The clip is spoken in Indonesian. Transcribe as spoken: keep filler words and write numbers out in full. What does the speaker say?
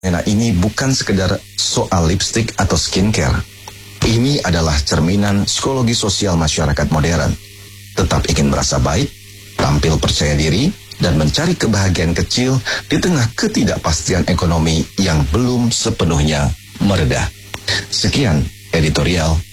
Fenomena ini bukan sekedar soal lipstick atau skincare. Ini adalah cerminan psikologi sosial masyarakat modern. Tetap ingin merasa baik, tampil percaya diri, dan mencari kebahagiaan kecil di tengah ketidakpastian ekonomi yang belum sepenuhnya mereda. Sekian editorial